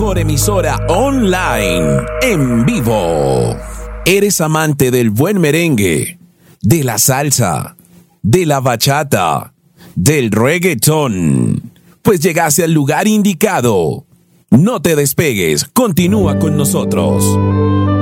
mejor emisora online, en vivo. ¿Eres amante del buen merengue, de la salsa, de la bachata, del reggaetón? Pues llegaste al lugar indicado. No te despegues, continúa con nosotros.